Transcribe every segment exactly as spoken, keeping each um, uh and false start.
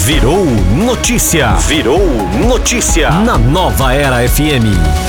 Virou notícia. Virou notícia na Nova Era F M.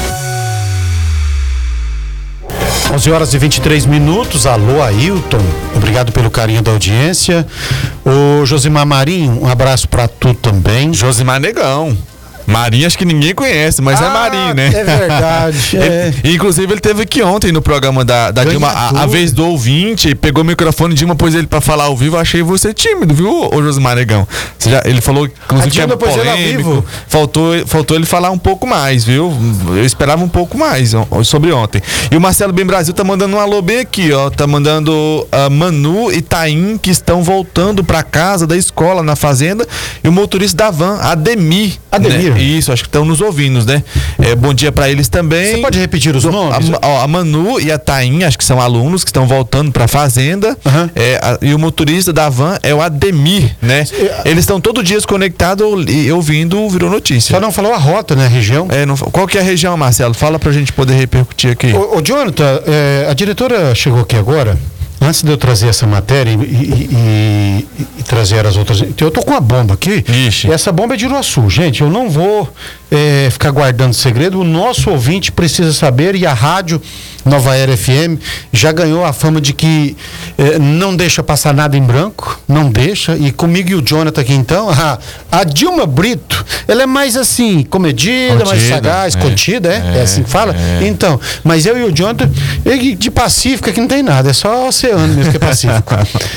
onze horas e vinte e três minutos. Alô, Ailton. Obrigado pelo carinho da audiência. O Josimar Marinho, um abraço pra tu também. Josimar Negão. Marinho acho que ninguém conhece, mas ah, é Marinho, né? É verdade. é. Ele, inclusive ele teve aqui ontem no programa da, da Dilma, a, a vez do ouvinte, pegou o microfone, Dilma pôs ele pra falar ao vivo. Achei você tímido, viu, ô Josimar Negão? Você já, ele falou inclusive que é polêmico, faltou, faltou ele falar um pouco mais, viu? Eu esperava um pouco mais sobre ontem. E o Marcelo Bem Brasil tá mandando um alô bem aqui, ó. Tá mandando uh, Manu e Taim, que estão voltando pra casa da escola, na fazenda, e o motorista da van, Ademir. Ademir. Né? Isso, acho que estão nos ouvindo, né? É, bom dia pra eles também. Você pode repetir os nomes? A, ó, a Manu e a Taim, acho que são alunos que estão voltando pra fazenda. Uhum. É, a, e o motorista da van é o Ademir, né? Eles estão todo dia conectados e ouvindo o Virou Notícia. Só não falou a rota, né? A região. É, não, qual que é a região, Marcelo? Fala pra gente poder repercutir aqui. Ô, ô Jonathan, é, a diretora chegou aqui agora. Antes de eu trazer essa matéria e, e, e, e trazer as outras... Eu tô com uma bomba aqui. Ixi. E essa bomba é de Iruaçu. Gente, eu não vou é, ficar guardando segredo. O nosso ouvinte precisa saber, e a rádio Nova Era F M já ganhou a fama de que é, não deixa passar nada em branco. Não deixa. E comigo e o Jonathan aqui, então, a, a Dilma Brito, ela é mais assim, comedida, contida, mais sagaz, é, contida, é? É, é assim que fala? É. Então, mas eu e o Jonathan, de Pacífica que não tem nada, é só você ano mesmo que é Pacífico.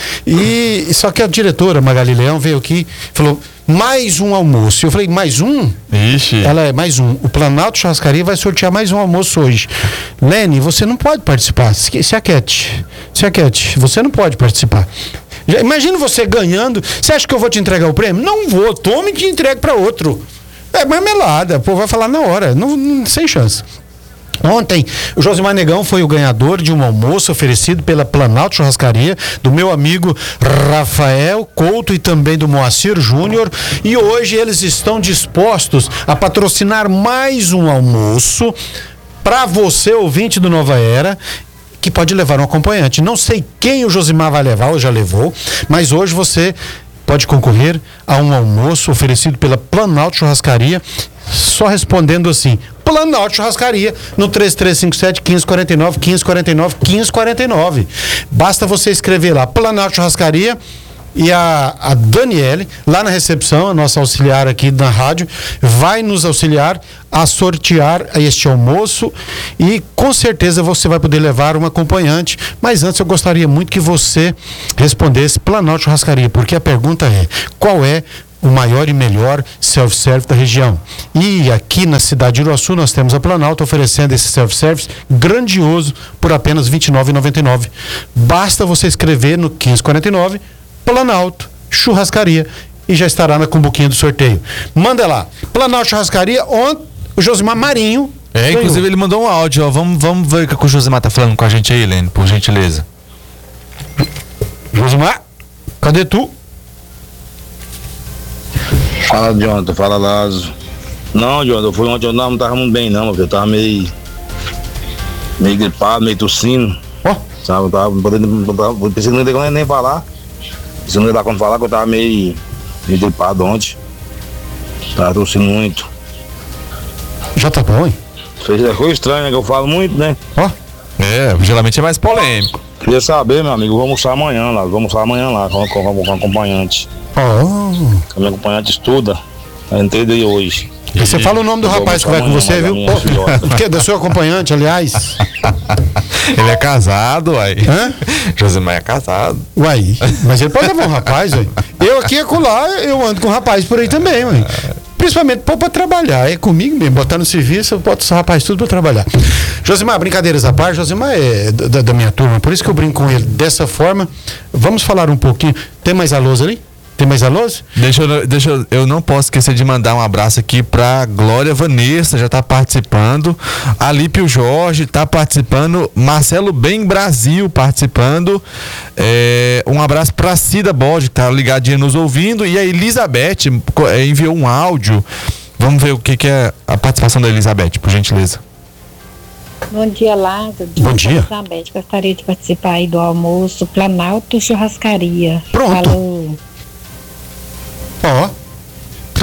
E só que a diretora Magali Leão veio aqui e falou: mais um almoço. Eu falei: mais um? Ixi. Ela é mais um. O Planalto Churrascaria vai sortear mais um almoço hoje. Lene, você não pode participar. Se aquete. Se aquete. Você não pode participar. Imagina você ganhando. Você acha que eu vou te entregar o prêmio? Não vou. Tome e te entregue para outro. É marmelada. O povo vai falar na hora. Não, não, sem chance. Ontem, o Josimar Negão foi o ganhador de um almoço oferecido pela Planalto Churrascaria, do meu amigo Rafael Couto e também do Moacir Júnior, e hoje eles estão dispostos a patrocinar mais um almoço para você, ouvinte do Nova Era, que pode levar um acompanhante. Não sei quem o Josimar vai levar, ou já levou, mas hoje você pode concorrer a um almoço oferecido pela Planalto Churrascaria, só respondendo assim: Planalto Churrascaria, no três três cinco sete, um cinco quatro nove, um cinco quatro nove, um cinco quatro nove. Basta você escrever lá, Planalto Churrascaria, e a, a Daniele, lá na recepção, a nossa auxiliar aqui na rádio, vai nos auxiliar a sortear este almoço, e com certeza você vai poder levar um acompanhante. Mas antes eu gostaria muito que você respondesse Planalto Churrascaria, porque a pergunta é: qual é o maior e melhor self-service da região? E aqui na cidade de Iruaçu nós temos a Planalto oferecendo esse self-service grandioso por apenas vinte e nove reais e noventa e nove centavos. Basta você escrever no um cinco quatro nove Planalto Churrascaria e já estará na cumbuquinha do sorteio. Manda lá, Planalto Churrascaria. Ontem o Josimar Marinho é, ganhou. Inclusive ele mandou um áudio, ó. Vamos, vamos ver o que o Josimar tá falando com a gente aí, Helene, por gentileza. Josimar, cadê tu? Fala, Jonathan, fala, Lázaro. Não, Jonathan, eu fui ontem, eu não, não tava muito bem não, meu filho. Eu tava meio meio gripado, meio tossindo. Ó, oh. Sabe, eu tava podendo, pensei que não ia nem falar. Pensei que não ia dar quando falar, que eu tava meio, meio gripado ontem. Tava tossindo muito. Já tá bom, hein? Foi estranho, né, que eu falo muito, né? Ó. Oh. É, geralmente é mais polêmico. Queria saber, meu amigo, vamos almoçar amanhã lá, vamos almoçar amanhã lá com, com, com, com o acompanhante. Oh. A minha acompanhante estuda, eu entrei daí hoje. E você fala o nome do rapaz que vai com você, viu? Oh, que é do seu acompanhante, aliás. Ele é casado, uai. Hã? Josimar é casado. Uai, mas ele pode levar um rapaz, uai. Eu aqui e lá, eu ando com um rapaz por aí também, uai. Principalmente pô, pra trabalhar, é comigo mesmo, botar no serviço, eu boto os rapazes tudo pra trabalhar. Josimar, brincadeiras à parte, Josimar é da, da minha turma, por isso que eu brinco com ele dessa forma. Vamos falar um pouquinho. Tem mais alôs ali? Tem mais alôs? Deixa eu, deixa eu, eu não posso esquecer de mandar um abraço aqui pra Glória Vanessa, já tá participando. Alípio Jorge tá participando. Marcelo Bem Brasil participando. É, um abraço pra Cida Bode, que tá ligadinha nos ouvindo. E a Elizabeth é, enviou um áudio. Vamos ver o que, que é a participação da Elizabeth, por gentileza. Bom dia, Lázaro. Bom dia. Elizabeth, gostaria de participar aí do almoço Planalto Churrascaria. Pronto. Falou. Ó,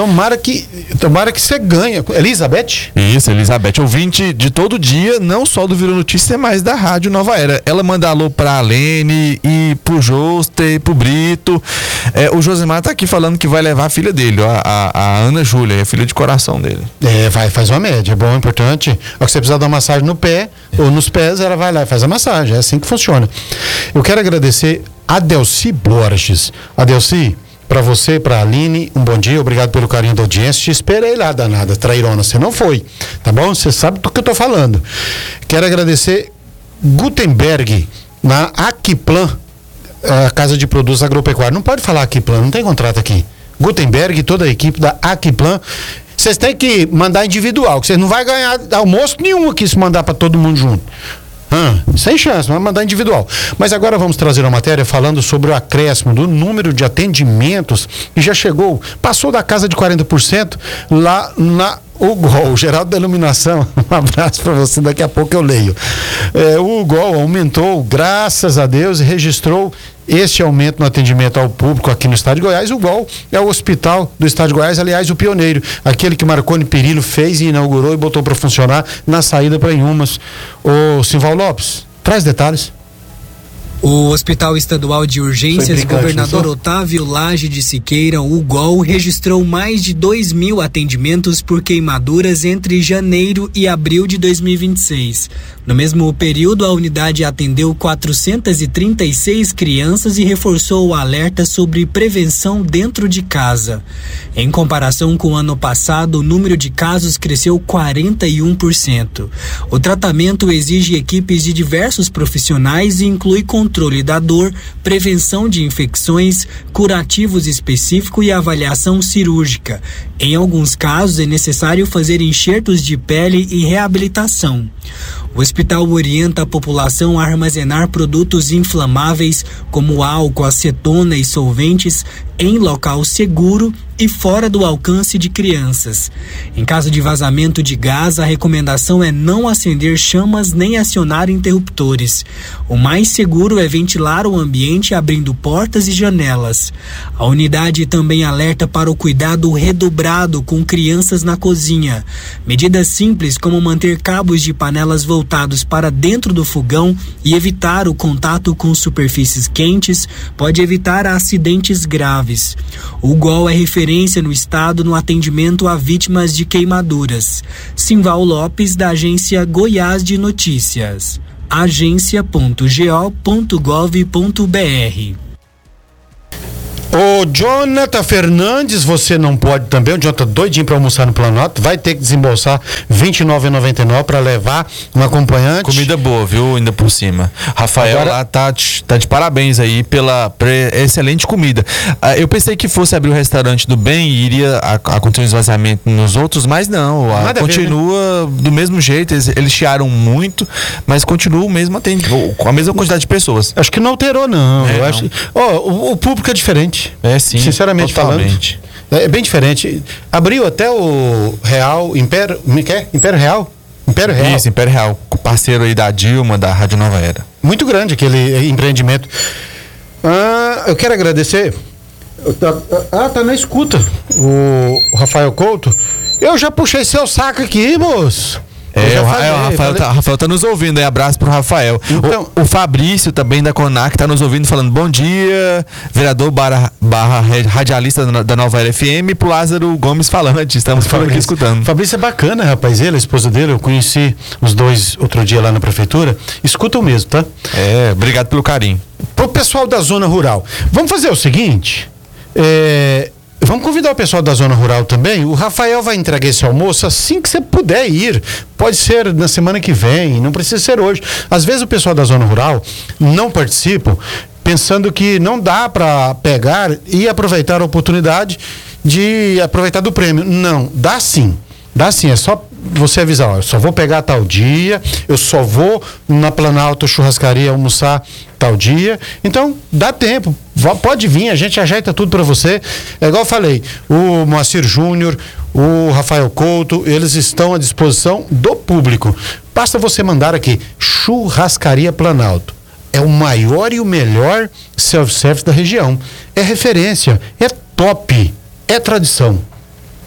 Tomara que, tomara que você ganhe. Elizabeth? Isso, Elizabeth, ouvinte de todo dia, não só do Virou Notícia, mas da Rádio Nova Era. Ela manda alô pra Lene e pro Joster, pro Brito. É, o Josemar tá aqui falando que vai levar a filha dele, ó, a, a Ana Júlia, a filha de coração dele. É, vai, faz uma média, é bom, é importante. Ó, que você precisar dar uma massagem no pé ou nos pés, ela vai lá e faz a massagem. É assim que funciona. Eu quero agradecer a Delci Borges. A Delci, pra você, pra Aline, um bom dia, obrigado pelo carinho da audiência. Te esperei lá, danada, trairona, você não foi, tá bom? Você sabe do que eu tô falando. Quero agradecer Gutenberg, na Aquiplan, a Casa de Produtos Agropecuários. Não pode falar Aquiplan, não tem contrato aqui. Gutenberg e toda a equipe da Aquiplan. Vocês têm que mandar individual, que vocês não vão ganhar almoço nenhum aqui se mandar para todo mundo junto. Ah, sem chance, vai mandar individual. Mas agora vamos trazer uma matéria falando sobre o acréscimo do número de atendimentos que já chegou, passou da casa de quarenta por cento lá na U G O L, Geral da Iluminação. Um abraço para você, daqui a pouco eu leio. É, o U G O L aumentou, graças a Deus, e registrou este aumento no atendimento ao público aqui no estado de Goiás. O U G O L é o hospital do estado de Goiás, aliás, o pioneiro, aquele que Marconi Perillo fez e inaugurou e botou para funcionar na saída para Inhumas. O Simval Lopes, traz detalhes. O Hospital Estadual de Urgências Governador Otávio Lage de Siqueira, o U G O L, registrou mais de dois mil atendimentos por queimaduras entre janeiro e abril de dois mil e vinte e seis. No mesmo período, a unidade atendeu quatrocentas e trinta e seis crianças e reforçou o alerta sobre prevenção dentro de casa. Em comparação com o ano passado, o número de casos cresceu quarenta e um por cento. O tratamento exige equipes de diversos profissionais e inclui controle controle da dor, prevenção de infecções, curativos específicos e avaliação cirúrgica. Em alguns casos, é necessário fazer enxertos de pele e reabilitação. O hospital orienta a população a armazenar produtos inflamáveis como álcool, acetona e solventes em local seguro e fora do alcance de crianças. Em caso de vazamento de gás, a recomendação é não acender chamas nem acionar interruptores. O mais seguro é ventilar o ambiente abrindo portas e janelas. A unidade também alerta para o cuidado redobrado com crianças na cozinha. Medidas simples como manter cabos de panelas voltados para dentro do fogão e evitar o contato com superfícies quentes pode evitar acidentes graves. O U G O L é referência no estado no atendimento a vítimas de queimaduras. Simval Lopes, da agência Goiás de Notícias. agência ponto go ponto gov ponto br. Ô Jonathan Fernandes, você não pode também, o Jonathan doidinho pra almoçar no Planalto, vai ter que desembolsar vinte e nove reais e noventa e nove centavos pra levar um acompanhante. Comida boa, viu? Ainda por cima. Rafael Agora... lá tá, tá de parabéns aí pela, pela excelente comida. Ah, eu pensei que fosse abrir o restaurante do bem e iria acontecer um esvaziamento nos outros, mas não, a, continua ver, né? Do mesmo jeito, eles, eles chiaram muito, mas continua o mesmo atendimento, com a mesma quantidade de pessoas. Acho que não alterou não, é, eu não. acho. Ó, o, o público é diferente. É sim, sinceramente totalmente. falando, é bem diferente. Abriu até o Real, Império, que é? Império Real? Império Real. Isso, Império Real, parceiro aí da Dilma, da Rádio Nova Era. Muito grande aquele empreendimento. Ah, eu quero agradecer. Ah, tá na escuta o, o Rafael Couto. Eu já puxei seu saco aqui, moço. É, o, falei, é, o Rafael, tá, Rafael tá nos ouvindo aí, abraço pro Rafael. Então, o, o Fabrício também da Conac tá nos ouvindo falando bom dia, vereador barra, barra radialista da, da Nova Era F M, pro Lázaro Gomes falante, estamos falando aqui escutando. Fabrício é bacana, rapaz, ele, a esposa dele, eu conheci os dois outro dia lá na prefeitura, escutam mesmo, tá? É, obrigado pelo carinho. Pro pessoal da zona rural, vamos fazer o seguinte, é... vamos convidar o pessoal da zona rural também. O Rafael vai entregar esse almoço assim que você puder ir. Pode ser na semana que vem, não precisa ser hoje. Às vezes o pessoal da zona rural não participa pensando que não dá para pegar e aproveitar a oportunidade de aproveitar do prêmio. Não, dá sim. Dá sim, é só você avisar, ó, eu só vou pegar tal dia, eu só vou na Planalto Churrascaria almoçar tal dia. Então, dá tempo, pode vir, a gente ajeita tudo para você. É igual eu falei, o Moacir Júnior, o Rafael Couto, eles estão à disposição do público. Basta você mandar aqui, Churrascaria Planalto. É o maior e o melhor self-service da região. É referência, é top, é tradição.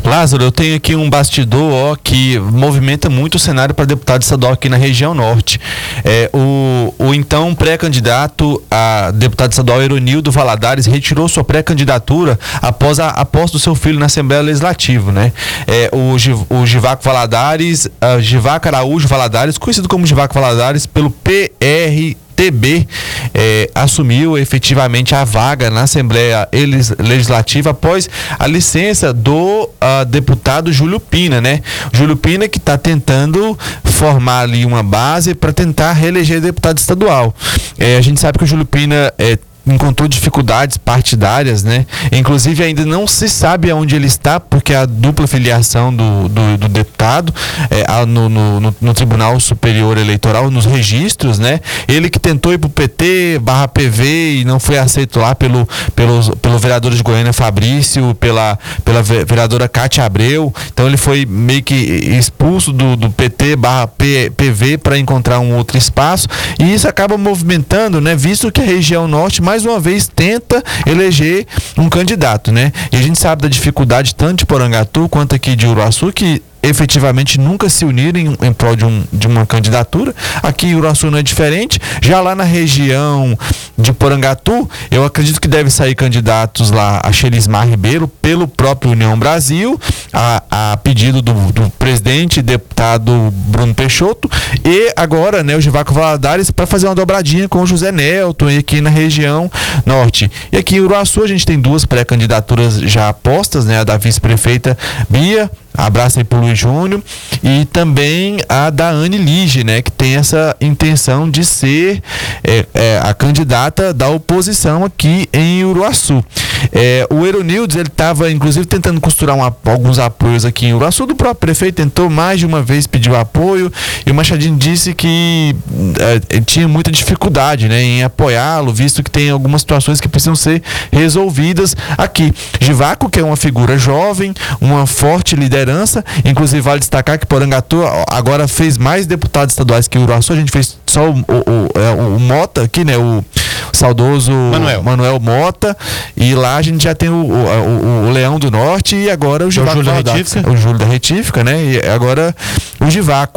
Lázaro, eu tenho aqui um bastidor ó, que movimenta muito o cenário para deputado estadual aqui na região norte. É, o, o então pré-candidato a deputado estadual Eronildo Valadares retirou sua pré-candidatura após a, a posse do seu filho na Assembleia Legislativa, né? É, o, o Givaco Valadares, uh, Givaco Araújo Valadares, conhecido como Givaco Valadares pelo P R T B, eh, assumiu efetivamente a vaga na Assembleia Legislativa após a licença do uh, deputado Júlio Pina, né? Júlio Pina que está tentando formar ali uma base para tentar reeleger deputado estadual. Eh, a gente sabe que o Júlio Pina eh, encontrou dificuldades partidárias, né? Inclusive ainda não se sabe aonde ele está, porque a dupla filiação do, do, do deputado é, a, no, no, no Tribunal Superior Eleitoral, nos registros, né? Ele que tentou ir pro P T barra P V e não foi aceito lá pelo, pelo, pelo vereador de Goiânia Fabrício, pela, pela vereadora Cátia Abreu. Então ele foi meio que expulso do, do P T barra P V para encontrar um outro espaço, e isso acaba movimentando, né? Visto que a região norte mais uma vez tenta eleger um candidato, né? E a gente sabe da dificuldade tanto de Porangatu quanto aqui de Uruaçu, que efetivamente nunca se uniram em, em prol de, um, de uma candidatura. Aqui em Uruaçu não é diferente. Já lá na região de Porangatu, eu acredito que deve sair candidatos lá a Xelismar Ribeiro pelo próprio União Brasil, a, a pedido do, do presidente deputado Bruno Peixoto, e agora, né, o Givaco Valadares para fazer uma dobradinha com o José Nelton e aqui na região norte. E aqui em Uruaçu a gente tem duas pré-candidaturas já postas, né, a da vice-prefeita Bia, abraço aí pro Luiz Júnior, e também a da Anne Lige, né, que tem essa intenção de ser é, é, a candidata da oposição aqui em Uruaçu. É, o Eronildes, ele estava inclusive tentando costurar um, alguns apoios aqui em Uruaçu, do próprio prefeito tentou mais de uma vez pedir apoio, e o Machadinho disse que é, tinha muita dificuldade, né, em apoiá-lo, visto que tem algumas situações que precisam ser resolvidas aqui. Givaco, que é uma figura jovem, uma forte liderança, inclusive vale destacar que Porangatu agora fez mais deputados estaduais que Uruaçu. A gente fez só o, o, o, o Mota aqui, né, o saudoso Manuel. Manuel Mota, e lá a gente já tem o, o, o Leão do Norte, e agora o Givaco, o Júlio da Retífica, o Júlio da Retífica, né, e agora o Givaco,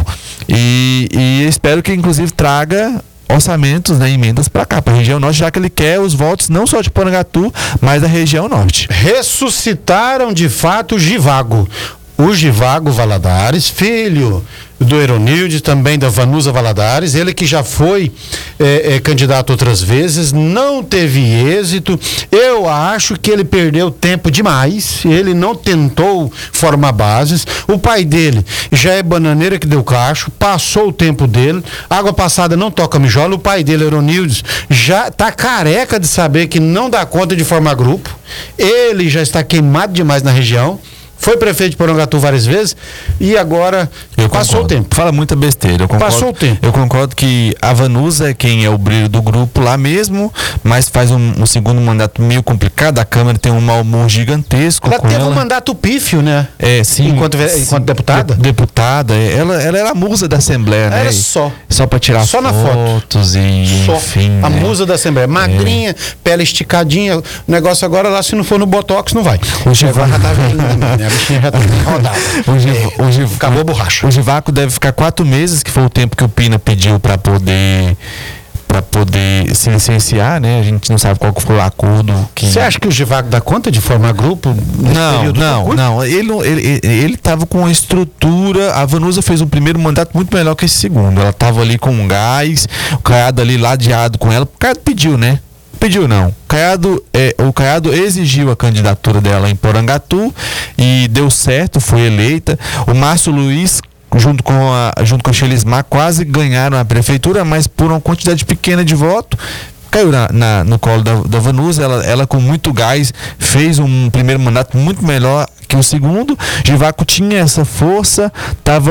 e, e espero que inclusive traga orçamentos, né, emendas para cá, para a região norte, já que ele quer os votos não só de Porangatu, mas da região norte. Ressuscitaram de fato o Givago. O Givago Valadares, filho do Eronilde, também da Vanusa Valadares, ele que já foi é, é, candidato outras vezes, não teve êxito. Eu acho que ele perdeu tempo demais, ele não tentou formar bases. O pai dele já é bananeira que deu cacho, passou o tempo dele, água passada não toca mijola. O pai dele, Eronilde, já tá careca de saber que não dá conta de formar grupo, ele já está queimado demais na região. Foi prefeito de Porangatu várias vezes e agora eu passou concordo. o tempo. Fala muita besteira. Eu concordo, passou o tempo. Eu concordo que a Vanusa é quem é o brilho do grupo lá mesmo, mas faz um, um segundo mandato meio complicado. A Câmara tem um mau humor gigantesco. Ela com teve ela. um mandato pífio, né? É, sim. Enquanto, sim, enquanto deputada? De, deputada. Ela, ela era a musa da Assembleia, né? Era só. Só pra tirar só fotos na foto. e só. enfim. A né? musa da Assembleia. Magrinha, é. Pele esticadinha. O negócio agora lá, se não for no Botox, não vai. O Givaco já tá vendo também, né? A bichinha já tá rodada. O, Giv, é, o, Giv, acabou a borracha. O Givaco deve ficar quatro meses, que foi o tempo que o Pina pediu para poder para poder se licenciar, né? A gente não sabe qual que foi o acordo. Que... Você acha que o Givaco dá conta de formar grupo? Não, não, não. Ele, ele, ele tava com a estrutura. A Vanusa fez um primeiro mandato muito melhor que esse segundo. Ela tava ali com um gás, o Caiado ali ladeado com ela. O Caiado pediu, né? Pediu não. Caiado, é, o Caiado exigiu a candidatura dela em Porangatu e deu certo, foi eleita. O Márcio Luiz, junto com a, junto com a Xelismar, quase ganharam a prefeitura, mas por uma quantidade pequena de voto caiu na, na, no colo da, da Vanusa. Ela, ela com muito gás fez um primeiro mandato muito melhor que o segundo. Givaco tinha essa força, estava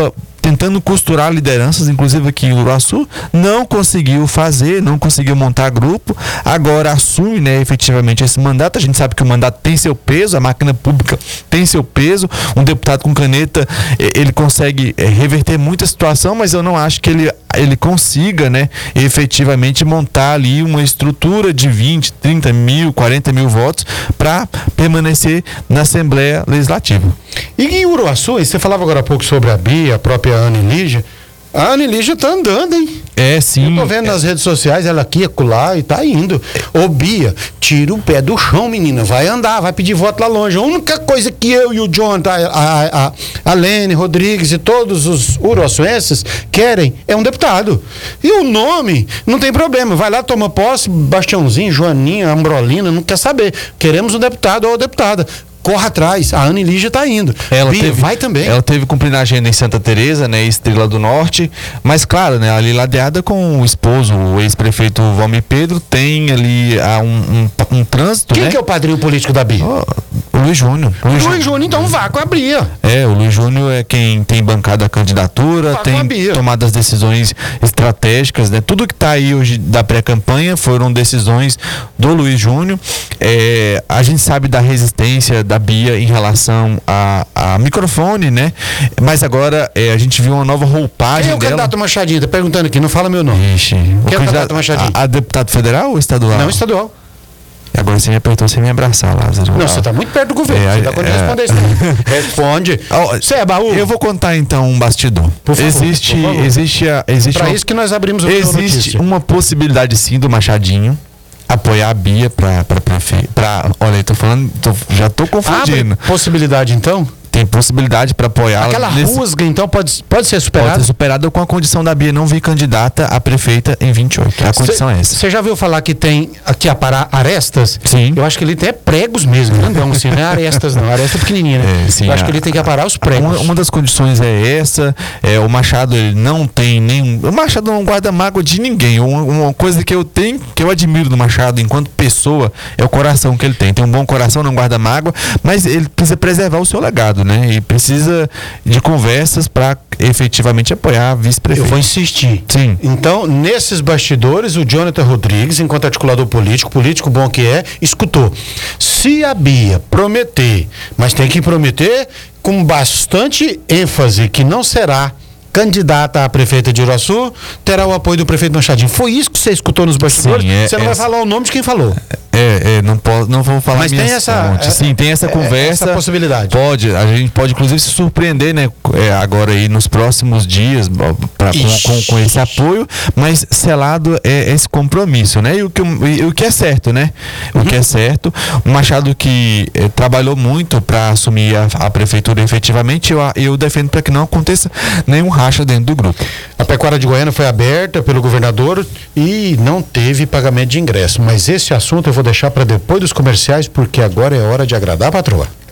tentando costurar lideranças, inclusive aqui em Uruaçu, não conseguiu fazer, não conseguiu montar grupo, agora assume, né, efetivamente esse mandato. A gente sabe que o mandato tem seu peso, a máquina pública tem seu peso, um deputado com caneta, ele consegue é, reverter muita situação, mas eu não acho que ele, ele consiga, né, efetivamente montar ali uma estrutura de vinte, trinta mil, quarenta mil votos para permanecer na Assembleia Legislativa. E em Uruaçu, você falava agora há pouco sobre a Bia, a própria Ana Lígia. A Ana Lígia tá andando, hein? É, sim. Eu tô vendo é. nas redes sociais, ela aqui, acolá, e tá indo. Ô, Bia, tira o pé do chão, menina. Vai andar, vai pedir voto lá longe. A única coisa que eu e o John, a, a, a, a Lene Rodrigues e todos os uruaçuenses querem é um deputado. E o nome, não tem problema. Vai lá, toma posse, Bastiãozinho, Joaninha, Ambrolina, não quer saber. Queremos um deputado ou deputada. Corra atrás, a Ana Lígia tá indo. Ela Bia, teve, vai também. Ela teve cumprindo a agenda em Santa Teresa, né, Estrela do Norte, mas claro, né, ali ladeada com o esposo, o ex-prefeito Valmir Pedro, tem ali ah, um, um, um trânsito, Quem né? que é o padrinho político da Bia? Oh, o Luiz Júnior. Luiz, Luiz Júnior, então vá com a Bia. É, o Luiz Júnior é quem tem bancado a candidatura, vá tem tomado as decisões estratégicas, né? Tudo que tá aí hoje da pré-campanha foram decisões do Luiz Júnior. É, a gente sabe da resistência da Bia em relação a, a microfone, né? Mas agora é, a gente viu uma nova roupagem Quem é o dela. candidato Machadinho? Tá perguntando aqui, não fala meu nome. Ixi, Quem o é o candidato, candidato Machadinho? A, a deputado federal ou estadual? Não, estadual. Agora você me apertou sem me abraçar, Lázaro. Não, você tá muito perto do governo. É, você dá quando é, responder isso. Responde. Você é baú? Eu vou contar então um bastidor. Por favor, existe, por favor. existe, a, existe Pra uma, isso que nós abrimos o existe uma possibilidade sim do Machadinho apoiar a Bia pra, pra prefeito. Pra, olha, eu tô falando, tô, já tô confundindo. Abre possibilidade então? Tem possibilidade para apoiá-la. Aquela nesse... rusga, então, pode, pode ser superada? Pode ser superada com a condição da Bia não vir candidata a prefeita em vinte e oito. A condição cê, é essa. Você já ouviu falar que tem aqui a parar arestas? Sim. Eu acho que ele tem pregos mesmo, grandão, assim, não é arestas não, aresta pequenininha, né? É, sim, Eu acho a, que ele tem que aparar os pregos. Uma, uma das condições é essa, é, o Machado ele não tem nenhum... O Machado não guarda mágoa de ninguém. Uma, uma coisa que eu tenho, que eu admiro do Machado enquanto pessoa, é o coração que ele tem. Tem um bom coração, não guarda mágoa, mas ele precisa preservar o seu legado, né? E precisa de conversas para efetivamente apoiar a vice-prefeita. Eu vou insistir. Sim. Então, nesses bastidores, o Jonathan Rodrigues, enquanto articulador político, político bom que é, escutou. Se a Bia prometer, mas tem que prometer com bastante ênfase que não será candidata a prefeita de Uruaçu, terá o apoio do prefeito Machadinho. Foi isso que você escutou nos bastidores? Sim, é, você não é, vai falar o nome de quem falou. É, é não, posso, não vou falar. Mas tem essa, fontes. Sim, tem essa conversa. Essa possibilidade. Pode, a gente pode inclusive se surpreender, né? É, agora aí nos próximos dias pra, com, com, com esse apoio, mas selado é esse compromisso, né? E o que, e, o que é certo, né? O uhum. que é certo. O Machado que é, trabalhou muito para assumir a, a prefeitura efetivamente, eu, eu defendo para que não aconteça nenhum racha dentro do grupo. A pecuária de Goiânia foi aberta pelo governador e não teve pagamento de ingresso, mas esse assunto eu vou deixar para depois dos comerciais, porque agora é hora de agradar a patroa.